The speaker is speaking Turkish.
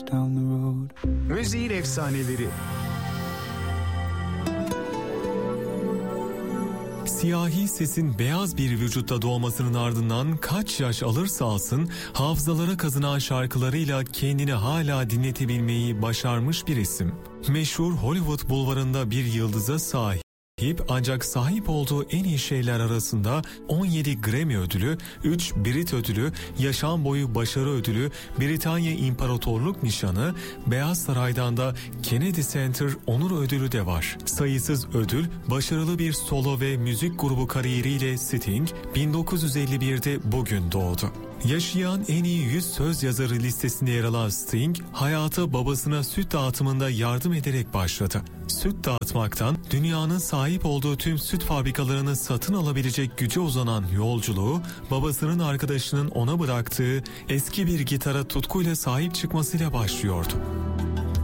down the road. Müziğin efsaneleri. Siyahi sesin beyaz bir vücutta doğmasının ardından kaç yaş alırsa alsın hafızalara kazınan şarkılarıyla kendini hala dinletebilmeyi başarmış bir isim. Meşhur Hollywood bulvarında bir yıldıza sahip ancak sahip olduğu en iyi şeyler arasında 17 Grammy ödülü, 3 Brit ödülü, yaşam boyu başarı ödülü, Britanya İmparatorluk Nişanı, Beyaz Saray'dan da Kennedy Center onur ödülü de var. Sayısız ödül, başarılı bir solo ve müzik grubu kariyeriyle Sting 1951'de bugün doğdu. Yaşayan en iyi 100 söz yazarı listesinde yer alan Sting, hayata babasına süt dağıtımında yardım ederek başladı. Süt dağıtmaktan dünyanın sahip olduğu tüm süt fabrikalarını satın alabilecek güce uzanan yolculuğu, babasının arkadaşının ona bıraktığı eski bir gitara tutkuyla sahip çıkmasıyla başlıyordu.